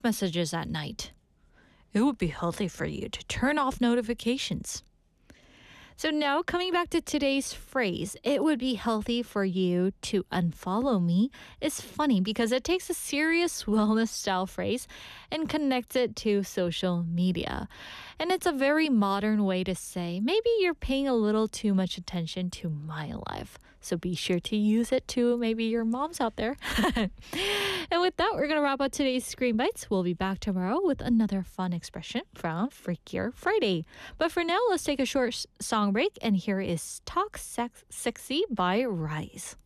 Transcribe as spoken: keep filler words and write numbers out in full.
messages at night. It would be healthy for you to turn off notifications. So now coming back to today's phrase, it would be healthy for you to unfollow me, is funny because it takes a serious wellness style phrase and connects it to social media. And it's a very modern way to say maybe you're paying a little too much attention to my life. So be sure to use it to maybe your moms out there. And with that, we're going to wrap up today's Screen Bites. We'll be back tomorrow with another fun expression from Freakier Friday. But for now, let's take a short song break. And here is Talk Sex Sexy by Rise.